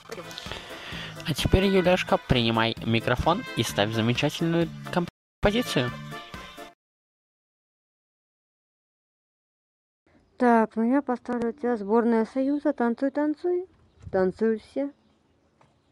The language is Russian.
А теперь, Юляшка, принимай микрофон и ставь замечательную композицию. Так, ну я поставлю тебя сборная Союза. Танцуй, танцуй. Танцуют все.